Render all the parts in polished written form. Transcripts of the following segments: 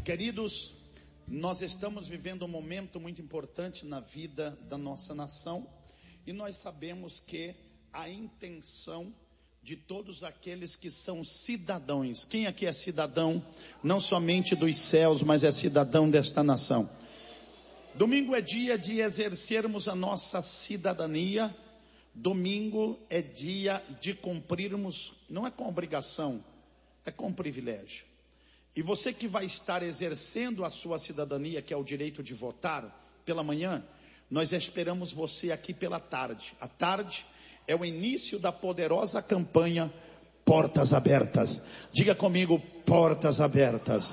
Queridos, nós estamos vivendo um momento muito importante na vida da nossa nação e nós sabemos que a intenção de todos aqueles que são cidadãos, quem aqui é cidadão, não somente dos céus, mas é cidadão desta nação? Domingo é dia de exercermos a nossa cidadania, domingo é dia de cumprirmos, não é com obrigação, é com privilégio. E você que vai estar exercendo a sua cidadania, que é o direito de votar, pela manhã, nós esperamos você aqui pela tarde. A tarde é o início da poderosa campanha Portas Abertas. Diga comigo, Portas Abertas.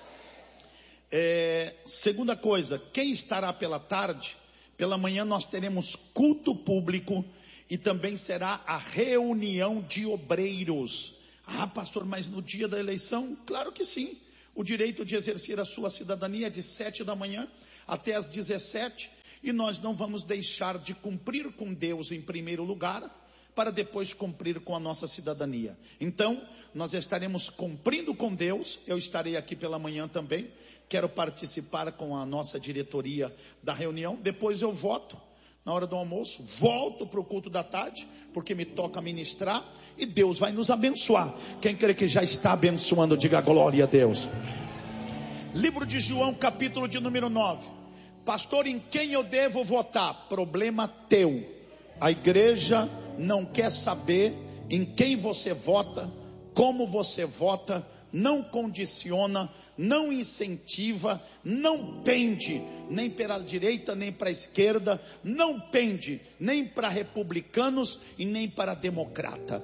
Segunda coisa, quem estará pela tarde? Pela manhã nós teremos culto público e também será a reunião de obreiros. Ah, pastor, mas no dia da eleição? Claro que sim. O direito de exercer a sua cidadania é de 7 da manhã até as 17. E nós não vamos deixar de cumprir com Deus em primeiro lugar, para depois cumprir com a nossa cidadania. Então, nós estaremos cumprindo com Deus. Eu estarei aqui pela manhã também. Quero participar com a nossa diretoria da reunião. Depois eu voto. Na hora do almoço, volto para o culto da tarde, porque me toca ministrar, e Deus vai nos abençoar. Quem crê que já está abençoando, diga glória a Deus. Livro de João, capítulo de número 9. Pastor, em quem eu devo votar? Problema teu. A igreja não quer saber em quem você vota, como você vota, não condiciona, não incentiva, não pende nem para a direita nem para a esquerda, não pende nem para republicanos e nem para democratas.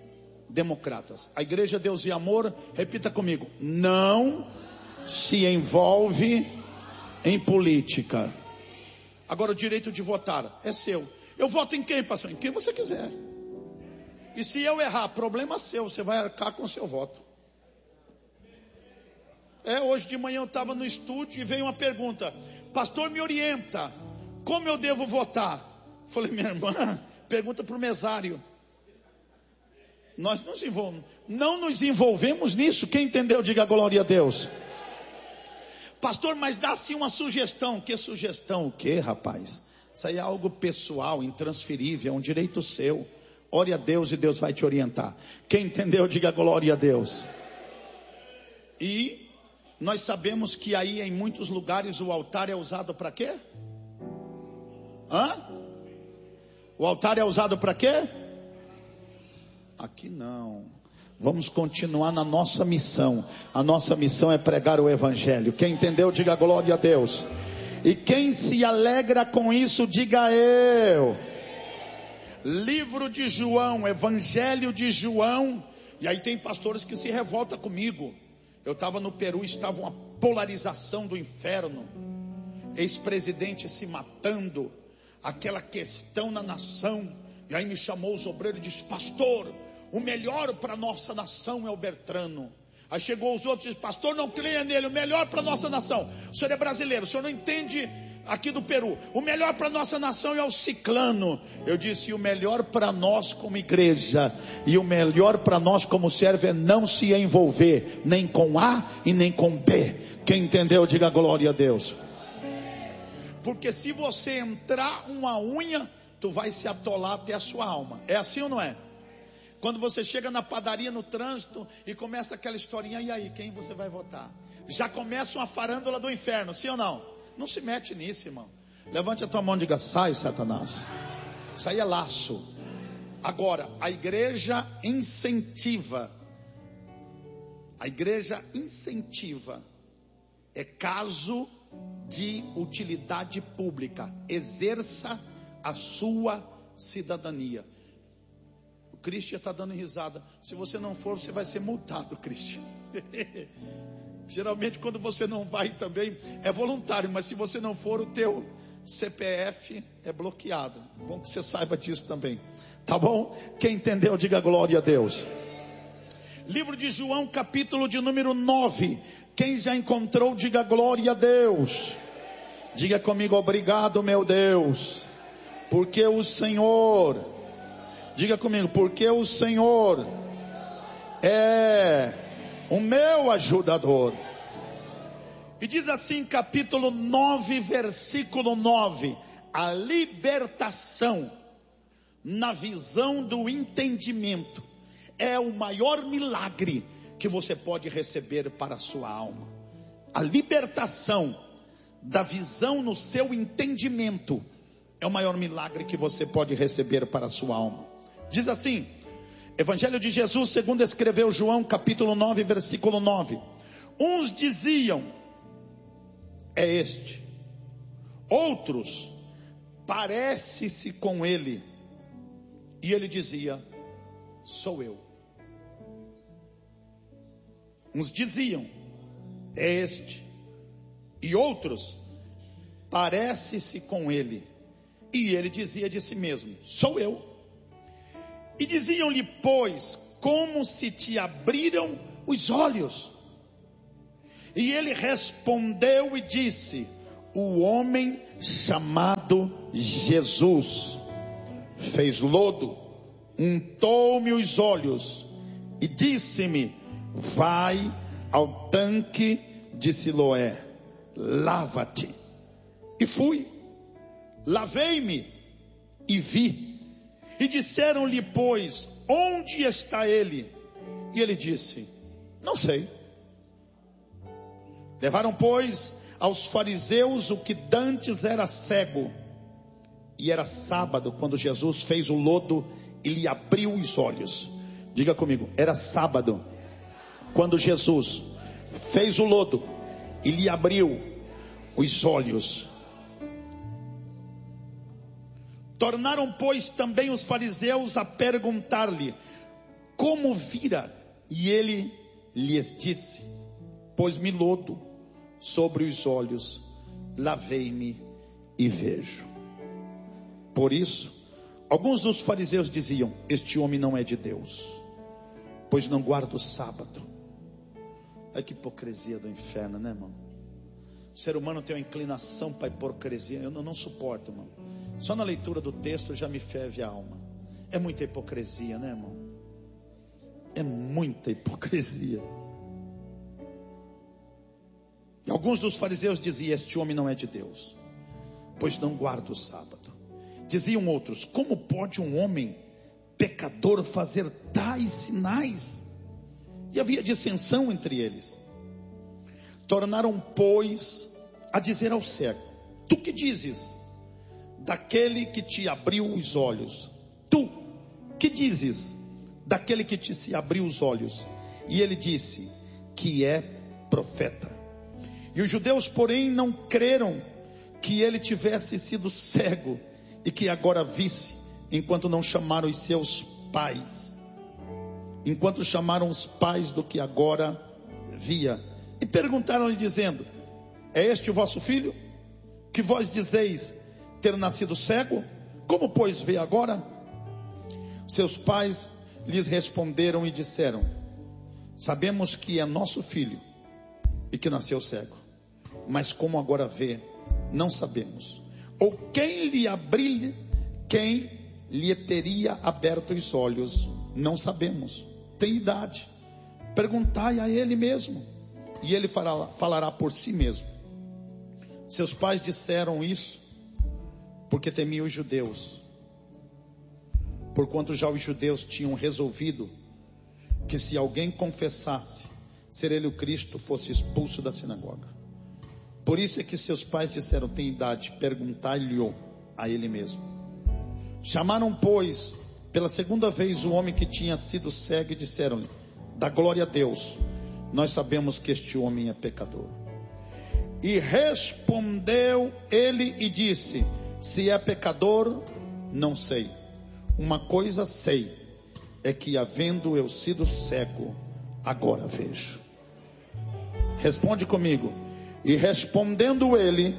A igreja Deus e Amor, repita comigo, não se envolve em política. Agora o direito de votar é seu. Eu voto em quem, pastor? Em quem você quiser. E se eu errar, problema seu, você vai arcar com o seu voto. Hoje de manhã eu estava no estúdio e veio uma pergunta: pastor, me orienta, como eu devo votar? Falei, minha irmã, pergunta para o mesário. Nós não nos envolvemos nisso. Quem entendeu, diga glória a Deus. Pastor, mas dá sim uma sugestão. Que sugestão? O que, rapaz? Isso aí é algo pessoal, intransferível, é um direito seu. Ore a Deus e Deus vai te orientar. Quem entendeu, diga glória a Deus. E nós sabemos que aí em muitos lugares o altar é usado para quê? O altar é usado para quê? Aqui não. Vamos continuar na nossa missão. A nossa missão é pregar o evangelho. Quem entendeu, diga glória a Deus. E quem se alegra com isso, diga eu. Livro de João, Evangelho de João. E aí tem pastores que se revoltam comigo. Eu estava no Peru, estava uma polarização do inferno, ex-presidente se matando, aquela questão na nação. E aí me chamou os obreiros e disse: pastor, o melhor para a nossa nação é o Bertrano. Aí chegou os outros e disse: pastor, não creia nele, o melhor para a nossa nação. O senhor é brasileiro, o senhor não entende aqui do Peru. O melhor para a nossa nação é o ciclano. Eu disse: e o melhor para nós como igreja, e o melhor para nós como servo é não se envolver, nem com A e nem com B. Quem entendeu, diga glória a Deus. Porque se você entrar uma unha, tu vai se atolar até a sua alma. É assim ou não é? Quando você chega na padaria, no trânsito, e começa aquela historinha, e aí, quem você vai votar? Já começa uma farândola do inferno, sim ou não? Não se mete nisso, irmão. Levante a tua mão e diga: sai, Satanás. Isso aí é laço. Agora, a igreja incentiva. A igreja incentiva. É caso de utilidade pública. Exerça a sua cidadania. O Cristian está dando risada. Se você não for, você vai ser multado, Cristian. Geralmente quando você não vai também é voluntário, mas se você não for, o teu CPF é bloqueado. Bom que você saiba disso também. Tá bom? Quem entendeu, diga glória a Deus. Livro de João, capítulo de número 9. Quem já encontrou, diga glória a Deus. Diga comigo: obrigado, meu Deus, porque o Senhor, diga comigo, porque o Senhor é o meu ajudador. E diz assim, capítulo 9, versículo 9: a libertação na visão do entendimento é o maior milagre que você pode receber para a sua alma. A libertação da visão no seu entendimento é o maior milagre que você pode receber para a sua alma. Diz assim, Evangelho de Jesus segundo escreveu João, capítulo 9, versículo 9: uns diziam, é este. Outros, parece-se com ele. E ele dizia, sou eu. Uns diziam, é este. E outros, parece-se com ele. E ele dizia de si mesmo, sou eu. E diziam-lhe, pois, como se te abriram os olhos? E ele respondeu e disse, o homem chamado Jesus fez lodo, untou-me os olhos e disse-me, vai ao tanque de Siloé, lava-te. E fui, lavei-me e vi. E disseram-lhe, pois, onde está ele? E ele disse, não sei. Levaram, pois, aos fariseus o que dantes era cego. E era sábado quando Jesus fez o lodo e lhe abriu os olhos. Diga comigo, era sábado quando Jesus fez o lodo e lhe abriu os olhos. Tornaram, pois, também os fariseus a perguntar-lhe, como vira? E ele lhes disse, pôs-me lodo sobre os olhos, lavei-me e vejo. Por isso, alguns dos fariseus diziam, este homem não é de Deus, pois não guarda o sábado. Olha que hipocrisia do inferno, né, irmão? O ser humano tem uma inclinação para a hipocrisia, eu não suporto, irmão. Só na leitura do texto já me ferve a alma. É muita hipocrisia, né, irmão? É muita hipocrisia. E alguns dos fariseus diziam, este homem não é de Deus, pois não guarda o sábado. Diziam outros, como pode um homem pecador fazer tais sinais? E havia dissensão entre eles. Tornaram, pois, a dizer ao cego, tu que dizes daquele que te abriu os olhos? Tu que dizes daquele que te abriu os olhos? E ele disse que é profeta. E os judeus, porém, não creram que ele tivesse sido cego e que agora visse, enquanto não chamaram os seus pais, enquanto chamaram os pais do que agora via, e perguntaram-lhe dizendo, é este o vosso filho, que vós dizeis ter nascido cego? Como pois vê agora? Seus pais lhes responderam e disseram, sabemos que é nosso filho e que nasceu cego, mas como agora vê, não sabemos. Ou quem lhe teria aberto os olhos, não sabemos. Tem idade, perguntai a ele mesmo, e ele falará por si mesmo. Seus pais disseram isso porque temiam os judeus, porquanto já os judeus tinham resolvido que se alguém confessasse ser ele o Cristo, fosse expulso da sinagoga. Por isso é que seus pais disseram, tem idade, perguntai-lhe a ele mesmo. Chamaram, pois, pela segunda vez o homem que tinha sido cego e disseram-lhe, dá glória a Deus, nós sabemos que este homem é pecador. E respondeu ele e disse, se é pecador, não sei. Uma coisa sei, é que havendo eu sido cego, agora vejo. Responde comigo. E respondendo ele,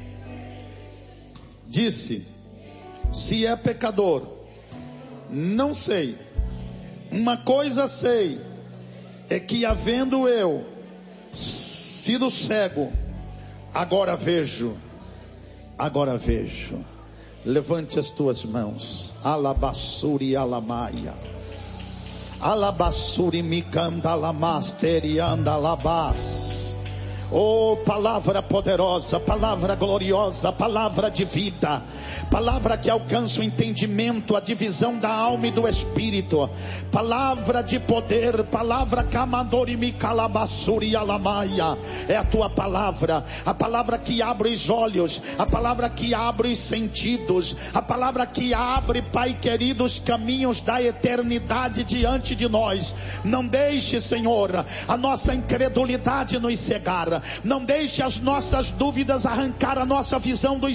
disse, se é pecador, não sei. Uma coisa sei, é que havendo eu sido cego, agora vejo. Agora vejo. Levante as tuas mãos. Alabassuri alamaia. Alabassuri mikanda lamasteri andalabas. Oh, palavra poderosa, palavra gloriosa, palavra de vida, palavra que alcança o entendimento, a divisão da alma e do espírito, palavra de poder, palavra kamandorimi kalabassuri alamaia, é a tua palavra, a palavra que abre os olhos, a palavra que abre os sentidos, a palavra que abre, Pai querido, os caminhos da eternidade diante de nós. Não deixe, Senhor, a nossa incredulidade nos cegar. Não deixe as nossas dúvidas arrancar a nossa visão dos